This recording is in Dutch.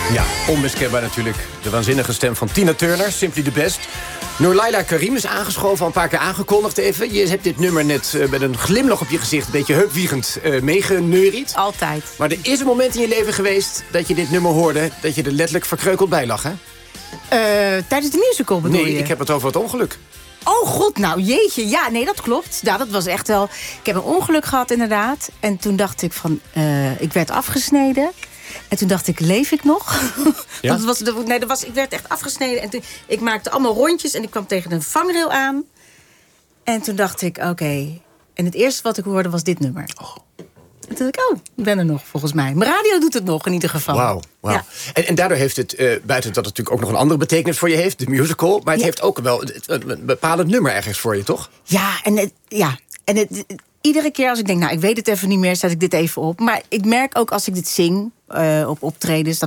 Ja, onmiskenbaar natuurlijk. De waanzinnige stem van Tina Turner, Simply the Best. Noorlaila Karim is aangeschoven, al een paar keer aangekondigd even. Je hebt dit nummer net met een glimlach op je gezicht... een beetje heupwiegend meegeneuried. Altijd. Maar er is een moment in je leven geweest dat je dit nummer hoorde... dat je er letterlijk verkreukeld bij lag, hè? Tijdens de musical bedoel je? Nee, ik heb het over het ongeluk. Oh god, nou jeetje. Ja, nee, dat klopt. Nou, dat was echt wel... Ik heb een ongeluk gehad, inderdaad. En toen dacht ik van... ik werd afgesneden. En toen dacht ik, leef ik nog? Ja? Ik werd echt afgesneden. En toen, ik maakte allemaal rondjes en ik kwam tegen een vangrail aan. En toen dacht ik, oké. En het eerste wat ik hoorde was dit nummer. Oh. En toen dacht ik, ik ben er nog, volgens mij. Mijn radio doet het nog, in ieder geval. Wauw. Ja. En daardoor heeft het, buiten dat het natuurlijk ook nog een andere betekenis voor je heeft... de musical, maar het heeft ook wel een bepalend nummer ergens voor je, toch? Ja, en iedere keer als ik denk, nou, ik weet het even niet meer... zet ik dit even op. Maar ik merk ook als ik dit zing op optredens...